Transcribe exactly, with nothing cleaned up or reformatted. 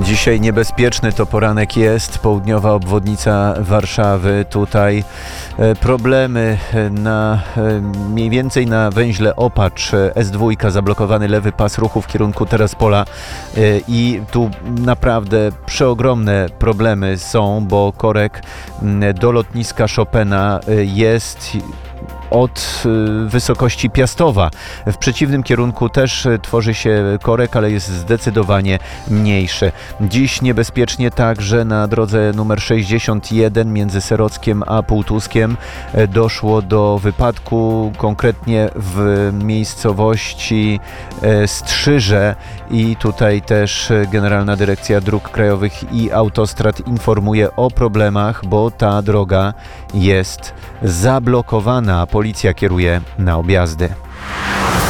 Dzisiaj niebezpieczny to poranek jest, południowa obwodnica Warszawy. Tutaj e, problemy na e, mniej więcej na węźle Opacz, S dwa, zablokowany lewy pas ruchu w kierunku Teraspola e, i tu naprawdę przeogromne problemy są, bo korek m, do lotniska Chopina e, jest od wysokości Piastowa. W przeciwnym kierunku też tworzy się korek, ale jest zdecydowanie mniejszy. Dziś niebezpiecznie także na drodze numer sześćdziesiąt jeden między Serockiem a Półtuskiem doszło do wypadku, konkretnie w miejscowości Strzyże, i tutaj też Generalna Dyrekcja Dróg Krajowych i Autostrad informuje o problemach, bo ta droga jest zablokowana. Policja kieruje na objazdy.